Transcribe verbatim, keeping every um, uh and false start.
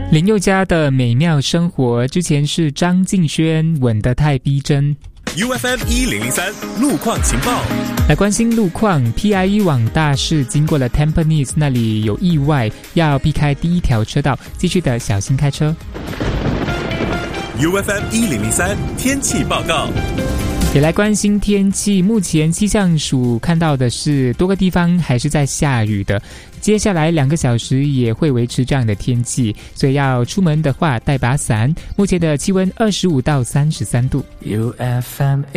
林宥嘉的美妙生活，之前是张敬轩吻得太逼真。 U F M 一零零三路况情报， 来关心路况。 P I E 往大市经过了 Tampines 那里有意外，要避开第一条车道，继续的小心开车。 U F M 一零零三天气报告， 也来关心天气。目前气象署看到的是多个地方还是在下雨的，接下来两个小时也会维持这样的天气，所以要出门的话带把伞。目前的气温二十五到三十三度。 U F M